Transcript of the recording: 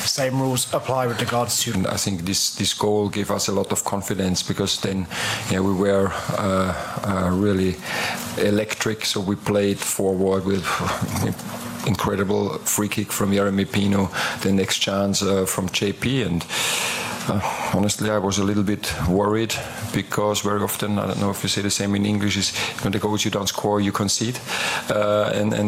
same rules apply with regards to. And I think this goal gave us a lot of confidence, because then we were really electric. So we played forward with incredible free kick from Jeremy Pino, the next chance from JP, and honestly, I was a little bit worried, because very often, I don't know if you say the same in English, is when the goals you don't score, you concede, and